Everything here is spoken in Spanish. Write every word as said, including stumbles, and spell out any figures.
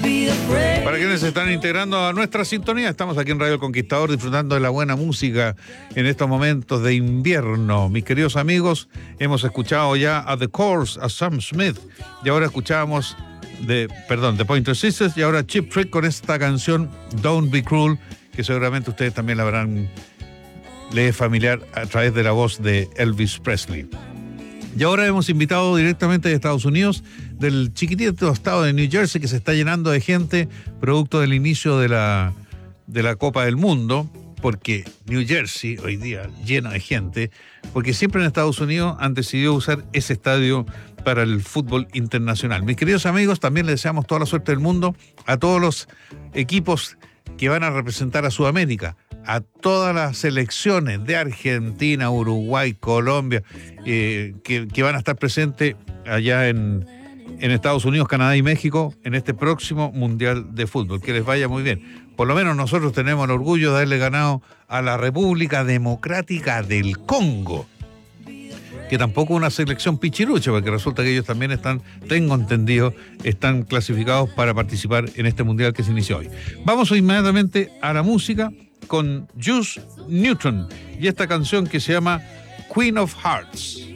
Para quienes se están integrando a nuestra sintonía, estamos aquí en Radio El Conquistador disfrutando de la buena música en estos momentos de invierno. Mis queridos amigos, hemos escuchado ya a The Course, a Sam Smith, y ahora escuchamos de, perdón, The Pointer Sisters, y ahora Cheap Trick con esta canción Don't Be Cruel, que seguramente ustedes también la habrán, le es familiar a través de la voz de Elvis Presley. Y ahora hemos invitado directamente de Estados Unidos, del chiquitito estado de New Jersey, que se está llenando de gente, producto del inicio de la, de la Copa del Mundo, porque New Jersey hoy día lleno de gente, porque siempre en Estados Unidos han decidido usar ese estadio para el fútbol internacional. Mis queridos amigos, también les deseamos toda la suerte del mundo a todos los equipos que van a representar a Sudamérica, a todas las selecciones de Argentina, Uruguay, Colombia, eh, que, que van a estar presentes allá en, en Estados Unidos, Canadá y México en este próximo Mundial de Fútbol. Que les vaya muy bien. Por lo menos nosotros tenemos el orgullo de haberle ganado a la República Democrática del Congo, que tampoco es una selección pichirucha, porque resulta que ellos también están, tengo entendido, están clasificados para participar en este Mundial que se inició hoy. Vamos inmediatamente a la música con Juice Newton y esta canción que se llama Queen of Hearts.